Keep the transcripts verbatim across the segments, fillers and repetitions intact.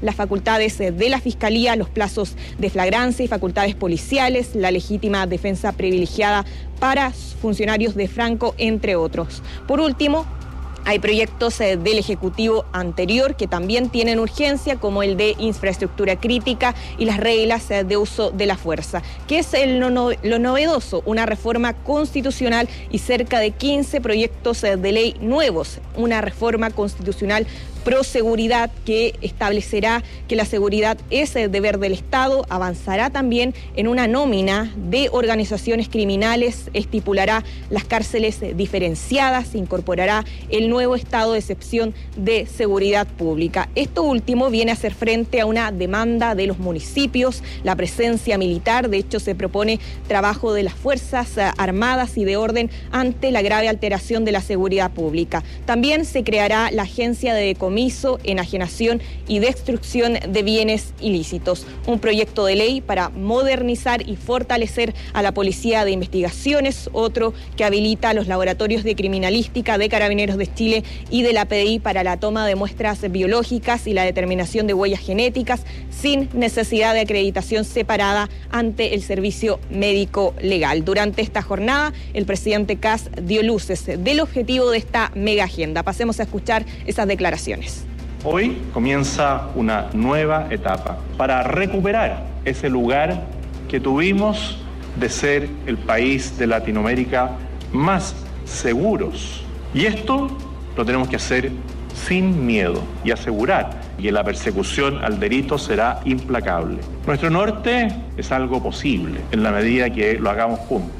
las facultades de la Fiscalía, los plazos de flagrancia y facultades policiales, la legítima defensa privilegiada para funcionarios de Franco, entre otros. Por último, hay proyectos eh, del Ejecutivo anterior que también tienen urgencia, como el de infraestructura crítica y las reglas eh, de uso de la fuerza. ¿Qué es el no, no, lo novedoso? Una reforma constitucional y cerca de quince proyectos eh, de ley nuevos. Una reforma constitucional pro seguridad que establecerá que la seguridad es el deber del Estado, avanzará también en una nómina de organizaciones criminales, estipulará las cárceles diferenciadas, incorporará el nuevo estado de excepción de seguridad pública. Esto último viene a hacer frente a una demanda de los municipios, la presencia militar. De hecho, se propone trabajo de las Fuerzas Armadas y de orden ante la grave alteración de la seguridad pública. También se creará la Agencia de Decomiso, enajenación y destrucción de bienes ilícitos. Un proyecto de ley para modernizar y fortalecer a la Policía de Investigaciones, otro que habilita a los laboratorios de criminalística de Carabineros de Chile y de la P D I para la toma de muestras biológicas y la determinación de huellas genéticas sin necesidad de acreditación separada ante el servicio médico legal. Durante esta jornada, el presidente Kast dio luces del objetivo de esta mega agenda. Pasemos a escuchar esas declaraciones. Hoy comienza una nueva etapa para recuperar ese lugar que tuvimos de ser el país de Latinoamérica más seguros. Y esto lo tenemos que hacer sin miedo y asegurar que la persecución al delito será implacable. Nuestro norte es algo posible en la medida que lo hagamos juntos.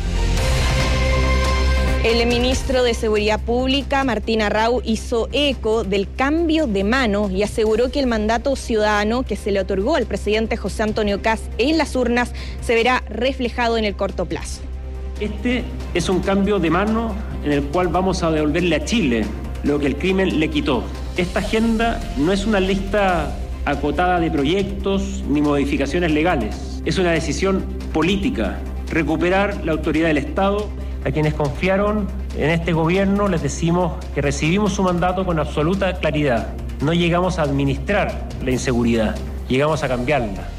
El ministro de Seguridad Pública, Martín Arrau, hizo eco del cambio de mano y aseguró que el mandato ciudadano que se le otorgó al presidente José Antonio Kast en las urnas se verá reflejado en el corto plazo. Este es un cambio de mano en el cual vamos a devolverle a Chile lo que el crimen le quitó. Esta agenda no es una lista acotada de proyectos ni modificaciones legales. Es una decisión política, recuperar la autoridad del Estado. A quienes confiaron en este gobierno les decimos que recibimos su mandato con absoluta claridad. No llegamos a administrar la inseguridad, llegamos a cambiarla.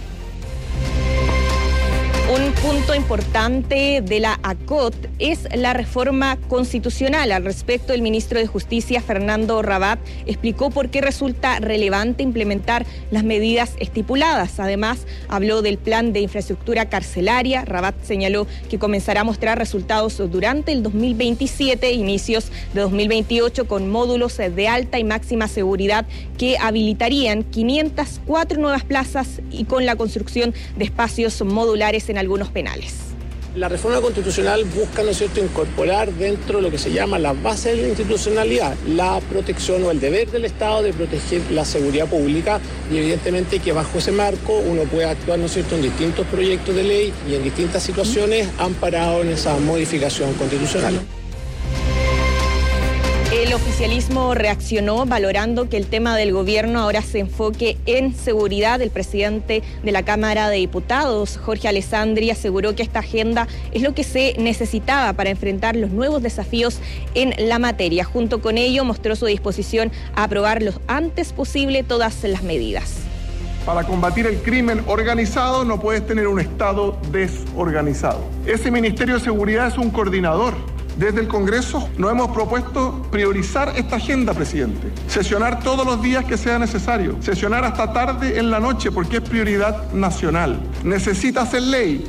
Un punto importante de la A C O T es la reforma constitucional. Al respecto, el ministro de Justicia, Fernando Rabat, explicó por qué resulta relevante implementar las medidas estipuladas. Además, habló del plan de infraestructura carcelaria. Rabat señaló que comenzará a mostrar resultados durante el dos mil veintisiete, inicios de dos mil veintiocho, con módulos de alta y máxima seguridad que habilitarían quinientas cuatro nuevas plazas y con la construcción de espacios modulares en algunos penales. La reforma constitucional busca, ¿no es cierto?, incorporar dentro de lo que se llama la base de la institucionalidad la protección o el deber del Estado de proteger la seguridad pública, y evidentemente que bajo ese marco uno puede actuar, ¿no es cierto?, en distintos proyectos de ley y en distintas situaciones amparado en esa modificación constitucional. El oficialismo reaccionó valorando que el tema del gobierno ahora se enfoque en seguridad. El presidente de la Cámara de Diputados, Jorge Alessandri, aseguró que esta agenda es lo que se necesitaba para enfrentar los nuevos desafíos en la materia. Junto con ello, mostró su disposición a aprobar lo antes posible todas las medidas. Para combatir el crimen organizado no puedes tener un Estado desorganizado. Ese Ministerio de Seguridad es un coordinador. Desde el Congreso nos hemos propuesto priorizar esta agenda, presidente. Sesionar todos los días que sea necesario. Sesionar hasta tarde en la noche porque es prioridad nacional. Necesita hacer ley.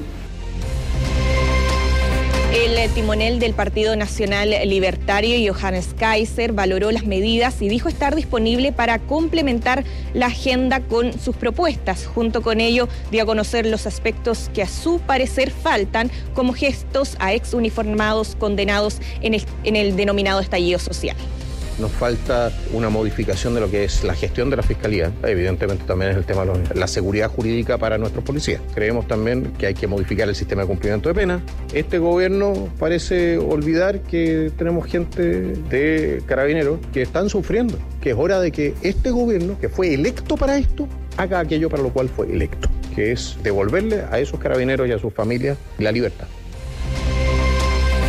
El timonel del Partido Nacional Libertario, Johannes Kaiser, valoró las medidas y dijo estar disponible para complementar la agenda con sus propuestas. Junto con ello, dio a conocer los aspectos que a su parecer faltan, como gestos a ex uniformados condenados en el, en el denominado estallido social. Nos falta una modificación de lo que es la gestión de la Fiscalía. Evidentemente también es el tema de la seguridad jurídica para nuestros policías. Creemos también que hay que modificar el sistema de cumplimiento de pena. Este gobierno parece olvidar que tenemos gente de Carabineros que están sufriendo, que es hora de que este gobierno, que fue electo para esto, haga aquello para lo cual fue electo, que es devolverle a esos carabineros y a sus familias la libertad.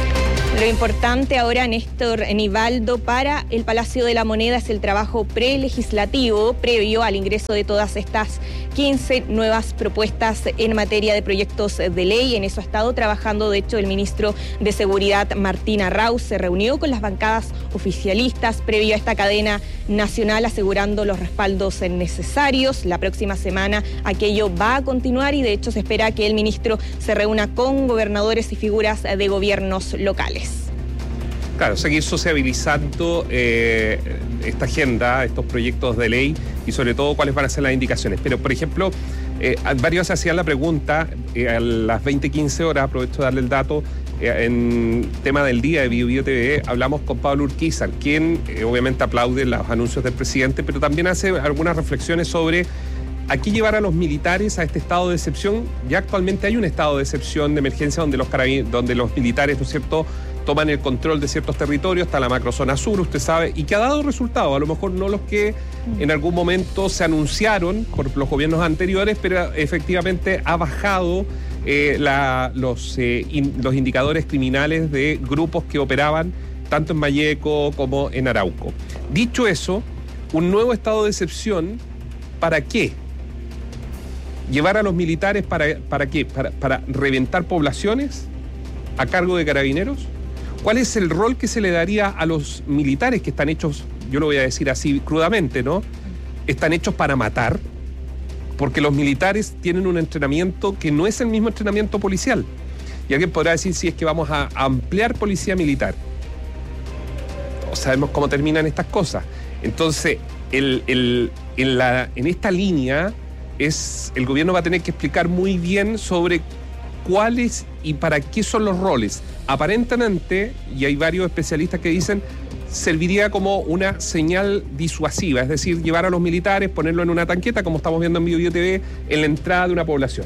Lo importante ahora, Néstor Nivaldo, para el Palacio de la Moneda es el trabajo prelegislativo previo al ingreso de todas estas quince nuevas propuestas en materia de proyectos de ley. En eso ha estado trabajando, de hecho, el ministro de Seguridad, Martín Arrauz, se reunió con las bancadas oficialistas previo a esta cadena nacional, asegurando los respaldos necesarios. La próxima semana aquello va a continuar y, de hecho, se espera que el ministro se reúna con gobernadores y figuras de gobiernos locales. Claro, seguir sociabilizando eh, esta agenda, estos proyectos de ley y sobre todo cuáles van a ser las indicaciones. Pero, por ejemplo, eh, varios se hacían la pregunta, eh, a las veinte quince horas, aprovecho de darle el dato, eh, en tema del día de Bio Bio T V, hablamos con Pablo Urquizar, quien eh, obviamente aplaude los anuncios del presidente, pero también hace algunas reflexiones sobre ¿a qué llevar a los militares a este estado de excepción? Ya actualmente hay un estado de excepción, de emergencia, donde los, donde los militares, ¿no es cierto?, toman el control de ciertos territorios, está la macrozona sur, usted sabe, y que ha dado resultados, a lo mejor no los que en algún momento se anunciaron por los gobiernos anteriores, pero efectivamente ha bajado eh, la, los, eh, in, los indicadores criminales de grupos que operaban tanto en Malleco como en Arauco. Dicho eso, un nuevo estado de excepción, ¿para qué? ¿Llevar a los militares para, para qué? ¿Para, para reventar poblaciones a cargo de carabineros? ¿Cuál es el rol que se le daría a los militares que están hechos, yo lo voy a decir así crudamente, ¿no? Están hechos para matar, porque los militares tienen un entrenamiento que no es el mismo entrenamiento policial. Y alguien podrá decir si es que vamos a ampliar policía militar. No sabemos cómo terminan estas cosas. Entonces, el, el, en, la, en esta línea, es, el gobierno va a tener que explicar muy bien sobre cuáles y para qué son los roles. Aparentemente, y hay varios especialistas que dicen, serviría como una señal disuasiva, es decir, llevar a los militares, ponerlo en una tanqueta, como estamos viendo en Bio Bio T V, en la entrada de una población.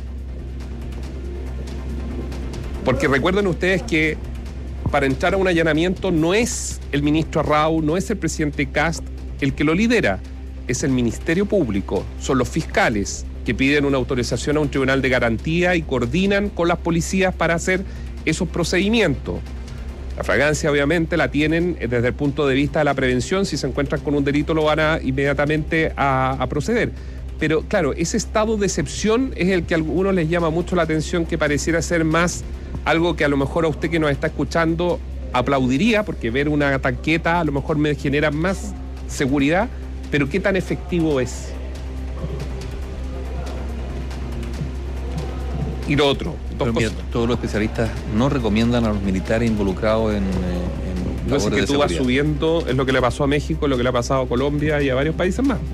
Porque recuerden ustedes que para entrar a un allanamiento no es el ministro Arrau, no es el presidente Kast el que lo lidera, es el Ministerio Público, son los fiscales que piden una autorización a un tribunal de garantía y coordinan con las policías para hacer esos procedimientos. La flagrancia obviamente la tienen desde el punto de vista de la prevención, si se encuentran con un delito lo van a inmediatamente a, a proceder. Pero claro, ese estado de excepción es el que a algunos les llama mucho la atención, que pareciera ser más algo que a lo mejor a usted que nos está escuchando aplaudiría, porque ver una tanqueta a lo mejor me genera más seguridad, pero ¿qué tan efectivo es? Y lo otro, dos mira, todos los especialistas no recomiendan a los militares involucrados en, en no, labores es que tú vas subiendo, es lo que le pasó a México, es lo que le ha pasado a Colombia y a varios países más.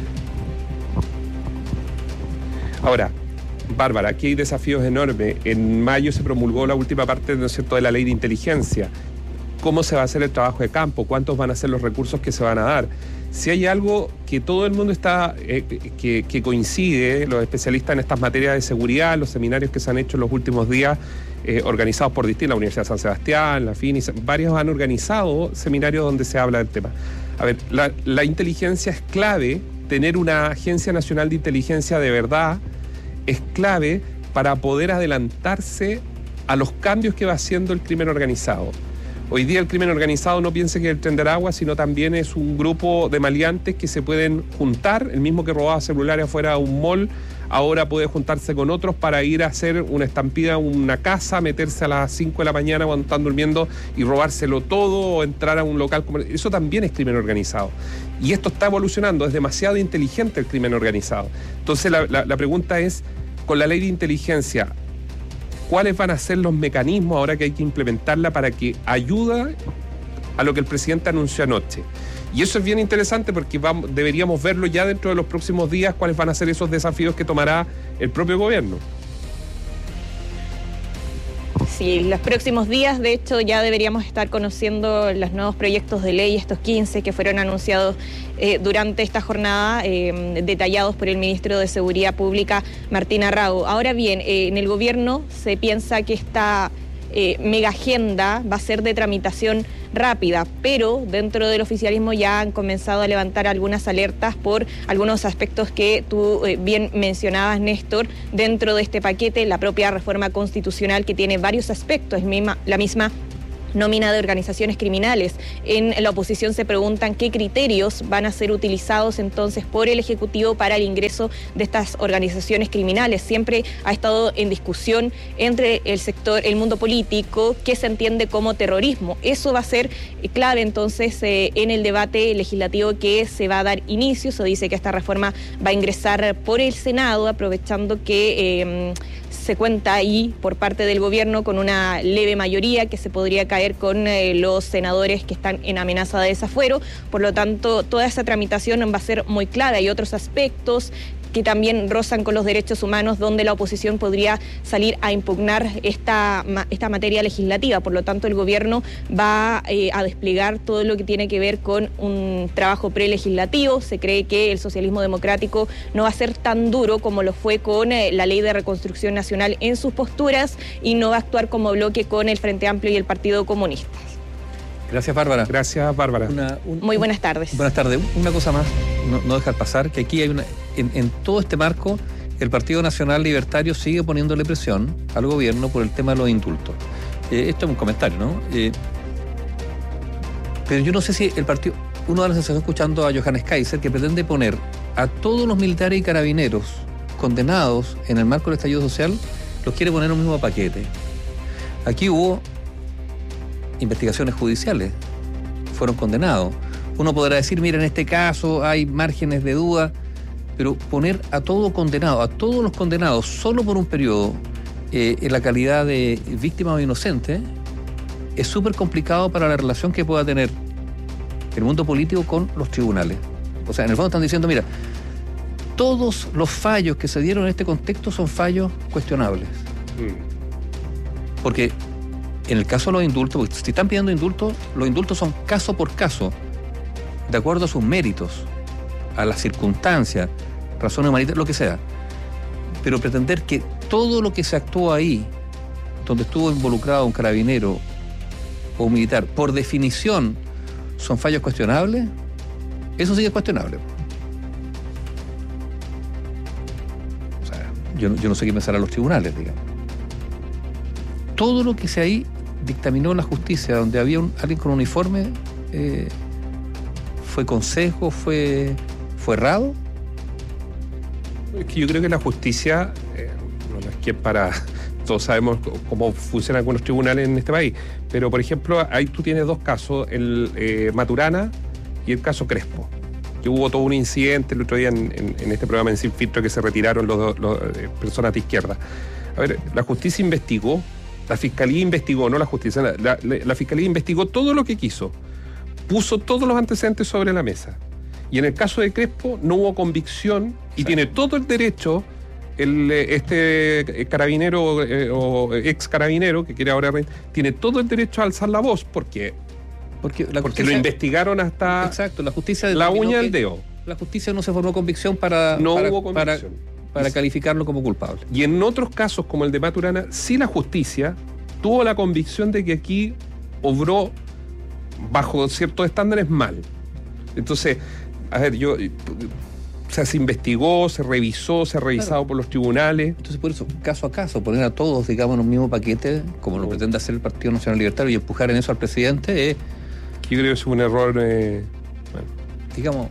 Ahora, Bárbara, aquí hay desafíos enormes. En mayo se promulgó la última parte, ¿no es cierto?, de la ley de inteligencia. ¿Cómo se va a hacer el trabajo de campo? ¿Cuántos van a ser los recursos que se van a dar? Si hay algo que todo el mundo está, eh, que, que coincide, los especialistas en estas materias de seguridad, los seminarios que se han hecho en los últimos días, eh, organizados por distintas, la Universidad de San Sebastián, la FINIS, varios han organizado seminarios donde se habla del tema. A ver, la, la inteligencia es clave, tener una Agencia Nacional de Inteligencia de verdad es clave para poder adelantarse a los cambios que va haciendo el crimen organizado. Hoy día el crimen organizado no piense que es el Tren de Aragua, sino también es un grupo de maleantes que se pueden juntar. El mismo que robaba celulares afuera de un mall, ahora puede juntarse con otros para ir a hacer una estampida a una casa, meterse a las cinco de la mañana cuando están durmiendo y robárselo todo, o entrar a un local comercial. Eso también es crimen organizado. Y esto está evolucionando, es demasiado inteligente el crimen organizado. Entonces la, la, la pregunta es, con la ley de inteligencia, ¿cuáles van a ser los mecanismos ahora que hay que implementarla para que ayude a lo que el presidente anunció anoche? Y eso es bien interesante porque vamos, deberíamos verlo ya dentro de los próximos días, cuáles van a ser esos desafíos que tomará el propio gobierno. Sí, los próximos días, de hecho, ya deberíamos estar conociendo los nuevos proyectos de ley, estos quince que fueron anunciados eh, durante esta jornada, eh, detallados por el ministro de Seguridad Pública, Martín Arrauz. Ahora bien, eh, en el gobierno se piensa que esta eh, mega agenda va a ser de tramitación rápida, pero dentro del oficialismo ya han comenzado a levantar algunas alertas por algunos aspectos que tú eh, bien mencionabas, Néstor, dentro de este paquete, la propia reforma constitucional que tiene varios aspectos, misma, la misma nómina de organizaciones criminales. En la oposición se preguntan qué criterios van a ser utilizados entonces por el Ejecutivo para el ingreso de estas organizaciones criminales. Siempre ha estado en discusión entre el sector, el mundo político, qué se entiende como terrorismo. Eso va a ser clave entonces eh, en el debate legislativo que se va a dar inicio. Se dice que esta reforma va a ingresar por el Senado, aprovechando que eh, se cuenta ahí por parte del gobierno con una leve mayoría que se podría caer con eh, los senadores que están en amenaza de desafuero. Por lo tanto, toda esa tramitación va a ser muy clara. Hay otros aspectos que también rozan con los derechos humanos, donde la oposición podría salir a impugnar esta, esta materia legislativa. Por lo tanto, el gobierno va eh, a desplegar todo lo que tiene que ver con un trabajo prelegislativo. Se cree que el socialismo democrático no va a ser tan duro como lo fue con eh, la Ley de Reconstrucción Nacional en sus posturas, y no va a actuar como bloque con el Frente Amplio y el Partido Comunista. Gracias, Bárbara. Gracias, Bárbara. Una, un, Muy buenas tardes. Buenas tardes. Una cosa más, no, no dejar pasar, que aquí hay una, en, en todo este marco, el Partido Nacional Libertario sigue poniéndole presión al gobierno por el tema de los indultos. Eh, esto es un comentario, ¿no? Eh, pero yo no sé si el partido, uno de las sensaciones escuchando a Johannes Kaiser, que pretende poner a todos los militares y carabineros condenados en el marco del estallido social, los quiere poner en un mismo paquete. Aquí hubo investigaciones judiciales, fueron condenados. Uno podrá decir, mira, en este caso hay márgenes de duda, pero poner a todo condenado, a todos los condenados, solo por un periodo, eh, en la calidad de víctima o inocente, es súper complicado para la relación que pueda tener el mundo político con los tribunales. O sea, en el fondo están diciendo, mira, todos los fallos que se dieron en este contexto son fallos cuestionables. Mm. Porque en el caso de los indultos, porque si están pidiendo indultos, los indultos son caso por caso, de acuerdo a sus méritos, a las circunstancias, razones humanitarias, lo que sea. Pero pretender que todo lo que se actuó ahí, donde estuvo involucrado un carabinero o un militar, por definición, son fallos cuestionables, eso sí es cuestionable. O sea, yo, yo no sé qué pensarán los tribunales, digamos. Todo lo que se ahí dictaminó la justicia, donde había un, alguien con uniforme, eh, fue consejo, fue, fue errado. Es que yo creo que la justicia, eh, no es que para, todos sabemos cómo funcionan algunos tribunales en este país, pero por ejemplo, ahí tú tienes dos casos, el eh, Maturana y el caso Crespo, que hubo todo un incidente el otro día en, en, en este programa en Sin Filtro, que se retiraron los, los eh, personas de izquierda. A ver, la justicia investigó. La Fiscalía investigó, no la justicia, la, la, la Fiscalía investigó todo lo que quiso, puso todos los antecedentes sobre la mesa. Y en el caso de Crespo no hubo convicción y tiene todo el derecho el, este carabinero eh, o ex carabinero que quiere ahora, tiene todo el derecho a alzar la voz porque, porque, la porque lo investigaron hasta exacto, la, justicia la uña del dedo. La justicia no se formó convicción para, no para, hubo convicción. para para calificarlo como culpable. Y en otros casos, como el de Maturana, sí la justicia tuvo la convicción de que aquí obró bajo ciertos estándares mal. Entonces, a ver, yo... O sea, se investigó, se revisó, se ha revisado claro. por los tribunales. Entonces, por eso, caso a caso, poner a todos, digamos, en un mismo paquete, como lo pretende hacer el Partido Nacional Libertario, y empujar en eso al presidente, es... Yo creo que es un error... Eh, bueno. Digamos...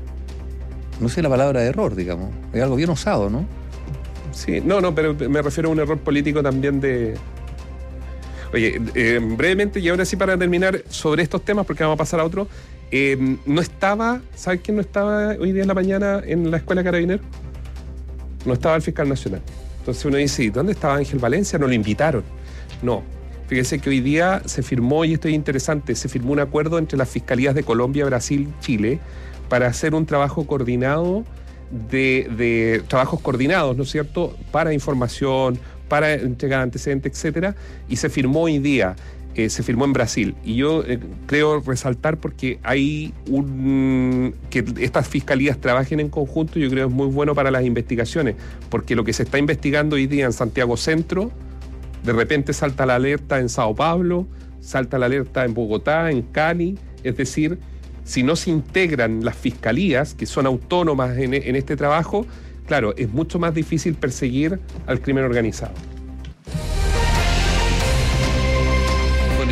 No sé la palabra de error, digamos. Es algo bien osado, ¿no? Sí, no, no, pero me refiero a un error político también de... Oye, eh, brevemente, y ahora sí para terminar sobre estos temas, porque vamos a pasar a otro, eh, no estaba, ¿sabes quién no estaba hoy día en la mañana en la Escuela Carabinero? No estaba el fiscal nacional. Entonces uno dice, ¿dónde estaba Ángel Valencia? No lo invitaron. No. Fíjese que hoy día se firmó, y esto es interesante, se firmó un acuerdo entre las fiscalías de Colombia, Brasil, Chile, para hacer un trabajo coordinado de, de trabajos coordinados, ¿no es cierto?, para información, para entregar antecedentes, etcétera, y se firmó hoy día, eh, se firmó en Brasil. Y yo eh, creo resaltar porque hay un... que estas fiscalías trabajen en conjunto, yo creo es muy bueno para las investigaciones, porque lo que se está investigando hoy día en Santiago Centro, de repente salta la alerta en Sao Paulo, salta la alerta en Bogotá, en Cali, es decir... Si no se integran las fiscalías, que son autónomas en, en este trabajo, claro, es mucho más difícil perseguir al crimen organizado. Bueno, y con la apertura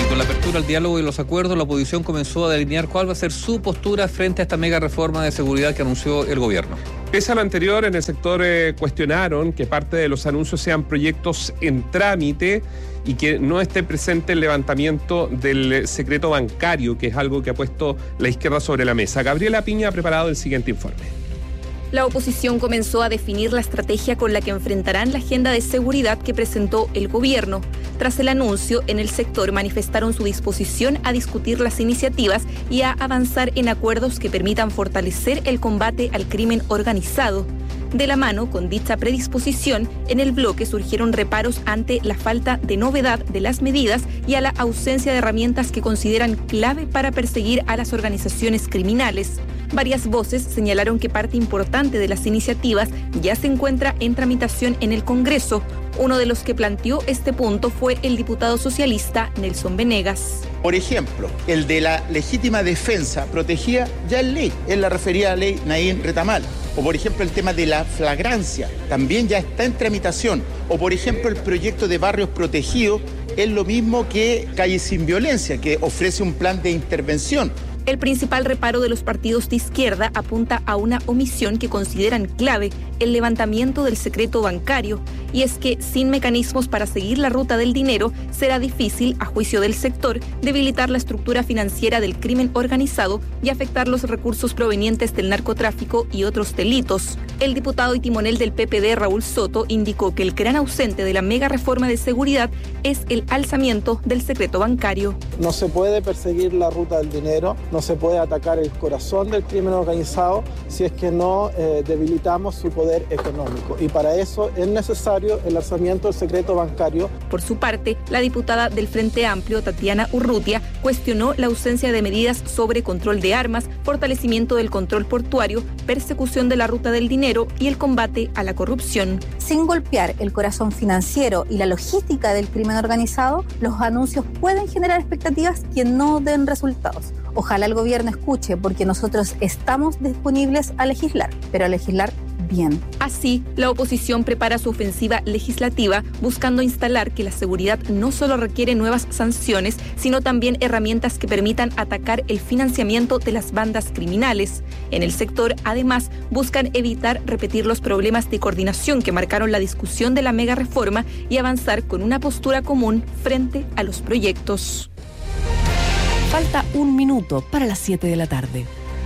apertura al diálogo y los acuerdos, la oposición comenzó a delinear cuál va a ser su postura frente a esta mega reforma de seguridad que anunció el gobierno. Pese a lo anterior, en el sector eh, cuestionaron que parte de los anuncios sean proyectos en trámite y que no esté presente el levantamiento del secreto bancario, que es algo que ha puesto la izquierda sobre la mesa. Gabriela Piña ha preparado el siguiente informe. La oposición comenzó a definir la estrategia con la que enfrentarán la agenda de seguridad que presentó el gobierno. Tras el anuncio, en el sector manifestaron su disposición a discutir las iniciativas y a avanzar en acuerdos que permitan fortalecer el combate al crimen organizado. De la mano con dicha predisposición, en el bloque surgieron reparos ante la falta de novedad de las medidas y a la ausencia de herramientas que consideran clave para perseguir a las organizaciones criminales. Varias voces señalaron que parte importante de las iniciativas ya se encuentra en tramitación en el Congreso. Uno de los que planteó este punto fue el diputado socialista Nelson Venegas. Por ejemplo, el de la legítima defensa protegía ya en ley, en la referida ley Naín Retamal. O por ejemplo el tema de la flagrancia, también ya está en tramitación. O por ejemplo el proyecto de barrios protegidos es lo mismo que Calle Sin Violencia, que ofrece un plan de intervención. El principal reparo de los partidos de izquierda apunta a una omisión que consideran clave, el levantamiento del secreto bancario. Y es que sin mecanismos para seguir la ruta del dinero, será difícil, a juicio del sector, debilitar la estructura financiera del crimen organizado y afectar los recursos provenientes del narcotráfico y otros delitos. El diputado y timonel del P P D, Raúl Soto, indicó que el gran ausente de la mega reforma de seguridad es el alzamiento del secreto bancario. No se puede perseguir la ruta del dinero, no se puede atacar el corazón del crimen organizado si es que no eh, debilitamos su poder económico. Y para eso es necesario el lanzamiento del secreto bancario. Por su parte, la diputada del Frente Amplio, Tatiana Urrutia, cuestionó la ausencia de medidas sobre control de armas, fortalecimiento del control portuario, persecución de la ruta del dinero y el combate a la corrupción. Sin golpear el corazón financiero y la logística del crimen organizado, los anuncios pueden generar expectativas que no den resultados. Ojalá el gobierno escuche, porque nosotros estamos disponibles a legislar, pero a legislar bien. Así, la oposición prepara su ofensiva legislativa buscando instalar que la seguridad no solo requiere nuevas sanciones, sino también herramientas que permitan atacar el financiamiento de las bandas criminales. En el sector, además, buscan evitar repetir los problemas de coordinación que marcaron la discusión de la mega reforma y avanzar con una postura común frente a los proyectos. Falta un minuto para las siete de la tarde.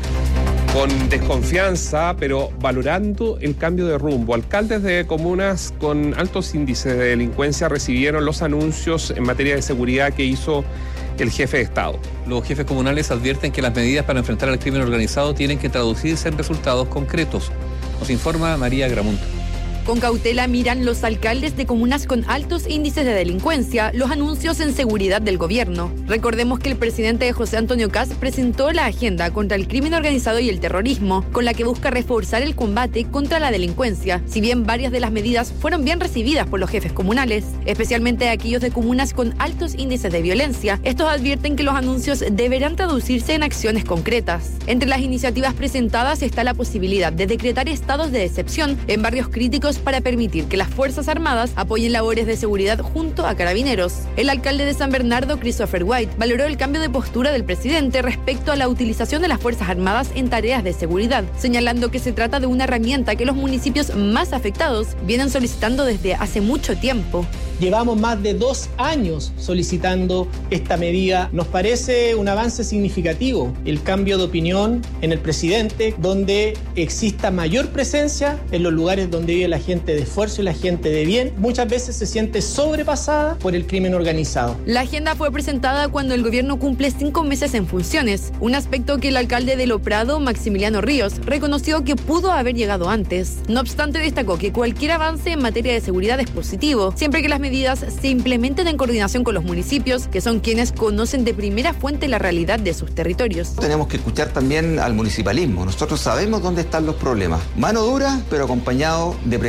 Con desconfianza, pero valorando el cambio de rumbo, alcaldes de comunas con altos índices de delincuencia recibieron los anuncios en materia de seguridad que hizo el jefe de Estado. Los jefes comunales advierten que las medidas para enfrentar al crimen organizado tienen que traducirse en resultados concretos. Nos informa María Gramunt. Con cautela miran los alcaldes de comunas con altos índices de delincuencia los anuncios en seguridad del gobierno. Recordemos que el presidente José Antonio Kast presentó la agenda contra el crimen organizado y el terrorismo, con la que busca reforzar el combate contra la delincuencia. Si bien varias de las medidas fueron bien recibidas por los jefes comunales, especialmente aquellos de comunas con altos índices de violencia, estos advierten que los anuncios deberán traducirse en acciones concretas. Entre las iniciativas presentadas está la posibilidad de decretar estados de excepción en barrios críticos para permitir que las Fuerzas Armadas apoyen labores de seguridad junto a carabineros. El alcalde de San Bernardo, Christopher White, valoró el cambio de postura del presidente respecto a la utilización de las Fuerzas Armadas en tareas de seguridad, señalando que se trata de una herramienta que los municipios más afectados vienen solicitando desde hace mucho tiempo. Llevamos más de dos años solicitando esta medida. Nos parece un avance significativo el cambio de opinión en el presidente, donde exista mayor presencia en los lugares donde vive la gente de esfuerzo y la gente de bien. Muchas veces se siente sobrepasada por el crimen organizado. La agenda fue presentada cuando el gobierno cumple cinco meses en funciones, un aspecto que el alcalde de Loprado, Maximiliano Ríos, reconoció que pudo haber llegado antes. No obstante, destacó que cualquier avance en materia de seguridad es positivo, siempre que las medidas se implementen en coordinación con los municipios, que son quienes conocen de primera fuente la realidad de sus territorios. Tenemos que escuchar también al municipalismo. Nosotros sabemos dónde están los problemas. Mano dura, pero acompañado de prevención.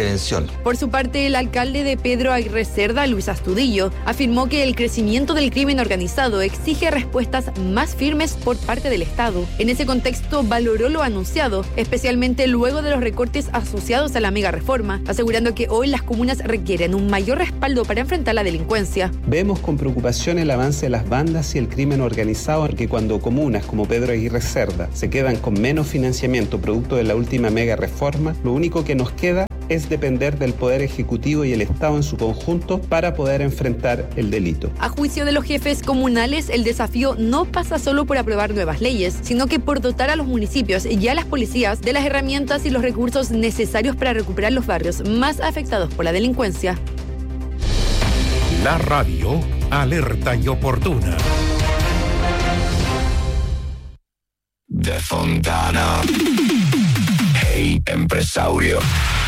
prevención. Por su parte, el alcalde de Pedro Aguirre Cerda, Luis Astudillo, afirmó que el crecimiento del crimen organizado exige respuestas más firmes por parte del Estado. En ese contexto, valoró lo anunciado, especialmente luego de los recortes asociados a la mega reforma, asegurando que hoy las comunas requieren un mayor respaldo para enfrentar la delincuencia. Vemos con preocupación el avance de las bandas y el crimen organizado, que cuando comunas como Pedro Aguirre Cerda se quedan con menos financiamiento producto de la última mega reforma, lo único que nos queda es depender del Poder Ejecutivo y el Estado en su conjunto para poder enfrentar el delito. A juicio de los jefes comunales, el desafío no pasa solo por aprobar nuevas leyes, sino que por dotar a los municipios y a las policías de las herramientas y los recursos necesarios para recuperar los barrios más afectados por la delincuencia. La radio alerta y oportuna. De Fontana. Hey, empresario.